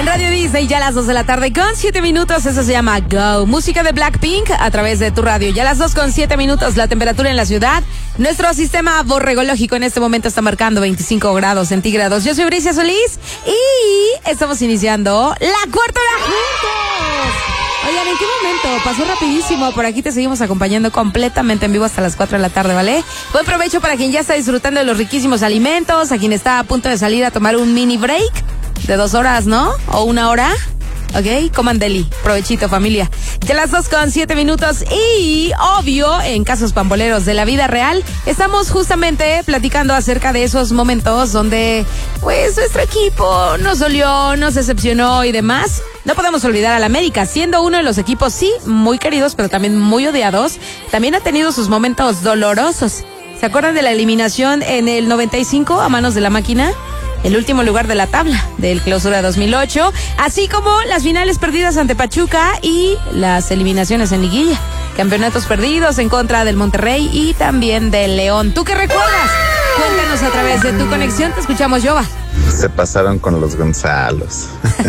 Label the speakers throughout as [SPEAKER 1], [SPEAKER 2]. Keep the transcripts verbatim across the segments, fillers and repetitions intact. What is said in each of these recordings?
[SPEAKER 1] En Radio Disney, ya a las dos de la tarde con siete minutos, eso se llama Go. Música de Blackpink a través de tu radio. Ya a las dos con siete minutos, la temperatura en la ciudad. Nuestro sistema borregológico en este momento está marcando veinticinco grados centígrados. Yo soy Bricia Solís y estamos iniciando la cuarta hora juntos. Oigan, ¿en qué momento? Pasó rapidísimo. Por aquí te seguimos acompañando completamente en vivo hasta las cuatro de la tarde, ¿vale? Buen provecho para quien ya está disfrutando de los riquísimos alimentos, a quien está a punto de salir a tomar un mini break de dos horas, ¿no? O una hora. Ok, coman deli. Provechito, familia. Ya las dos con siete minutos y, obvio, en casos pamboleros de la vida real, estamos justamente platicando acerca de esos momentos donde, pues, nuestro equipo nos dolió, nos decepcionó y demás. No podemos olvidar al América, siendo uno de los equipos, sí, muy queridos, pero también muy odiados. También ha tenido sus momentos dolorosos. ¿Se acuerdan de la eliminación en el noventa y cinco a manos de la máquina? El último lugar de la tabla del Clausura dos mil ocho, así como las finales perdidas ante Pachuca y las eliminaciones en liguilla. Campeonatos perdidos en contra del Monterrey y también del León. ¿Tú qué recuerdas? Cuéntanos a través de tu conexión, te escuchamos, Jova.
[SPEAKER 2] Se pasaron con los Gonzalos.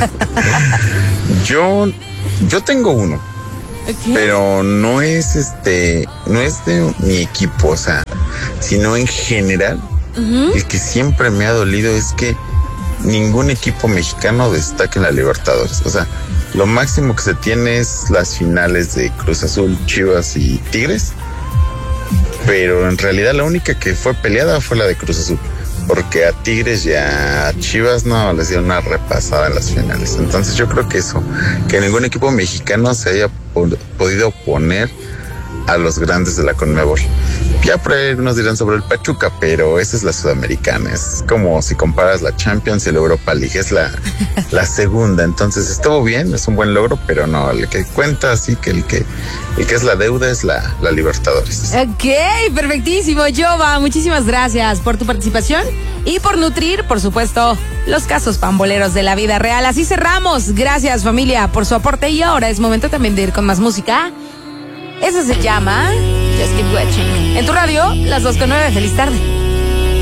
[SPEAKER 2] yo, yo tengo uno, okay, pero no es este, no es de mi equipo, o sea, sino en general. Uh-huh. El que siempre me ha dolido es que ningún equipo mexicano destaca en la Libertadores. O sea, lo máximo que se tiene es las finales de Cruz Azul, Chivas y Tigres. Pero en realidad la única que fue peleada fue la de Cruz Azul. Porque a Tigres y a Chivas no les dio una repasada en las finales. Entonces yo creo que eso, que ningún equipo mexicano se haya pod- podido oponer a los grandes de la Conmebol. Ya por ahí nos dirán sobre el Pachuca, pero esa es la sudamericana. Es como si comparas la Champions y la Europa League. Es la, la segunda. Entonces estuvo bien, es un buen logro, pero no, el que cuenta así que el que, el que es la deuda es la, la Libertadores.
[SPEAKER 1] Ok, perfectísimo, Jova. Muchísimas gracias por tu participación y por nutrir, por supuesto, los casos pamboleros de la vida real. Así cerramos. Gracias, familia, por su aporte. Y ahora es momento también de ir con más música. Eso se llama Just Keep Watching. En tu radio, las dos con nueve. Feliz tarde.